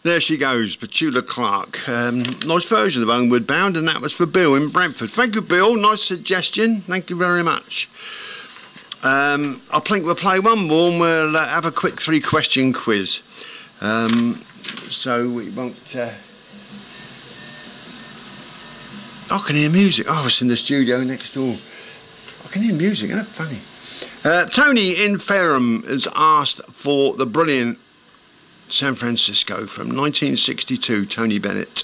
There she goes, Petula Clark. Nice version of Homeward Bound, and that was for Bill in Brentford. Thank you, Bill. Nice suggestion. Thank you very much. I think we'll play one more and we'll have a quick 3-question quiz. So we won't... I can hear music. Oh, it's in the studio next door. I can hear music, isn't it funny? Tony in Fareham has asked for the brilliant San Francisco from 1962, Tony Bennett.